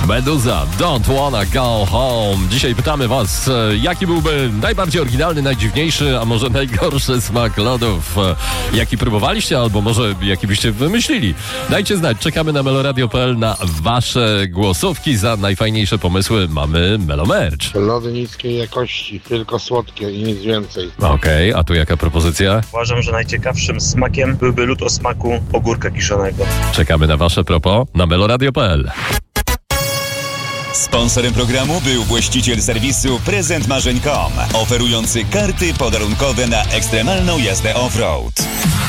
Meduza, Don't Wanna Go Home. Dzisiaj pytamy was, jaki byłby najbardziej oryginalny, najdziwniejszy, a może najgorszy smak lodów? Jaki próbowaliście, albo może jaki byście wymyślili? Dajcie znać, czekamy na meloradio.pl na wasze głosówki. Za najfajniejsze pomysły mamy Melomerch. Lody niskiej jakości, tylko słodkie i nic więcej. Okej, a tu jaka propozycja? Uważam, że najciekawszym smakiem byłby lód o smaku ogórka kiszonego. Czekamy na wasze propos na meloradio.pl. Sponsorem programu był właściciel serwisu prezentmarzeń.com, oferujący karty podarunkowe na ekstremalną jazdę off-road.